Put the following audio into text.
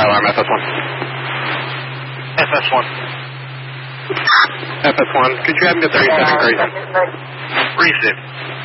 alarm, FS1. FS1. FS1, could you have me to 37 Grayson? Grayson.